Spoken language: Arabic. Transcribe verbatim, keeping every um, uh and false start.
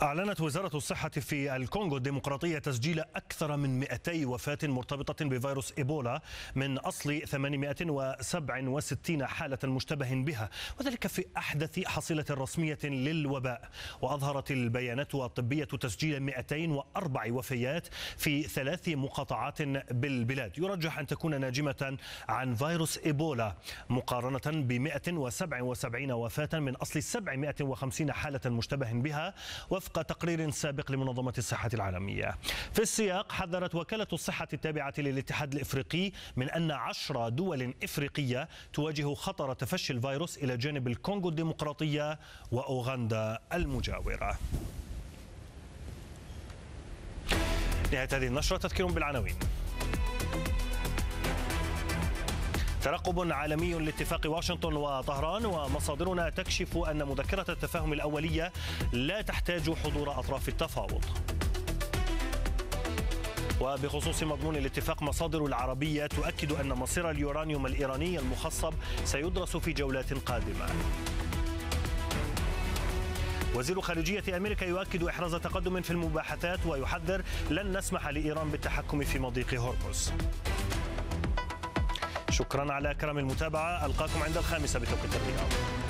أعلنت وزارة الصحة في الكونغو الديمقراطية تسجيل أكثر من مئتي وفاة مرتبطة بفيروس إيبولا من أصل ثمانمئة وسبعة وستين حالة مشتبه بها، وذلك في أحدث حصيلة رسمية للوباء. وأظهرت البيانات الطبية تسجيل مئتين وأربع وفيات في ثلاث مقاطعات بالبلاد، يرجح أن تكون ناجمة عن فيروس إيبولا، مقارنة ب مئة وسبعة وسبعين وفاة من أصل سبعمئة وخمسين حالة مشتبه بها، وفق تقرير سابق لمنظمة الصحة العالمية. في السياق، حذرت وكالة الصحة التابعة للاتحاد الإفريقي من أن عشر دول إفريقية تواجه خطر تفشي الفيروس إلى جانب الكونغو الديمقراطية وأوغندا المجاورة. نهاية هذه النشرة، تذكير بالعناوين. ترقب عالمي لاتفاق واشنطن وطهران، ومصادرنا تكشف أن مذكرة التفاهم الأولية لا تحتاج حضور أطراف التفاوض. وبخصوص مضمون الاتفاق، مصادر العربية تؤكد أن مصير اليورانيوم الإيراني المخصب سيدرس في جولات قادمة. وزير خارجية أمريكا يؤكد إحراز تقدم في المباحثات، ويحذر لن نسمح لإيران بالتحكم في مضيق هرمز. شكرا على كرم المتابعة، ألقاكم عند الخامسة بتوقيت الرياض.